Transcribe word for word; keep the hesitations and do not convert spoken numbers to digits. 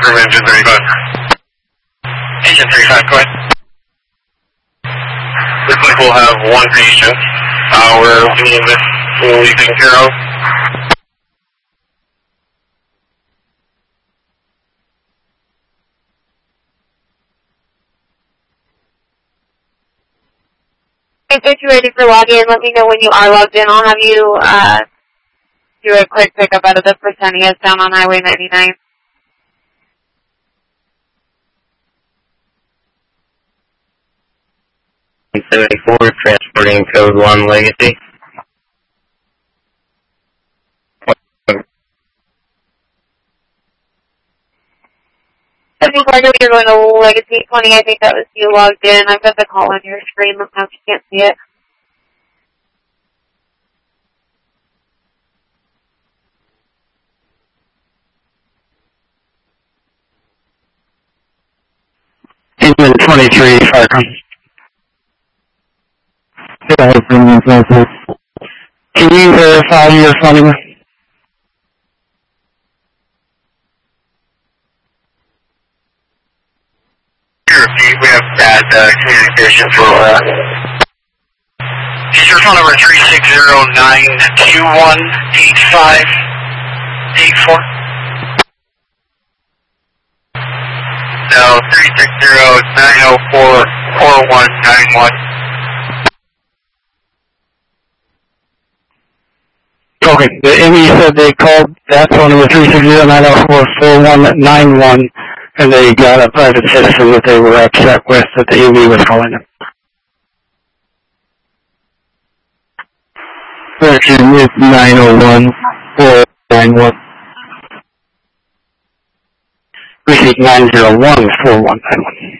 from engine thirty-five. Engine thirty-five, go ahead. Looks like we'll have one patient. Uh, we're leaving this will be taken care of. Okay, so you're ready for login. Let me know when you are logged in. I'll have you uh, do a quick pickup out of the Fresenius down on Highway ninety-nine. seventy-four, transporting code one Legacy. seventy-four, you're going to Legacy twenty. I think that was you logged in. I've got the call on your screen. Let me know if you can't see it. Engine twenty-three, Firecon. Can you verify your phone number? Repeat, we have bad uh, communication for uh is your phone number three six zero nine two one eight five eight four? No, three six zero nine zero four four one nine one. Okay, the M E said they called that phone number three six zero nine zero four four one nine one, and they got a private citizen that they were upset with that the M E was calling them. Correction is nine zero one four nine one. Receipt nine zero one four one nine one.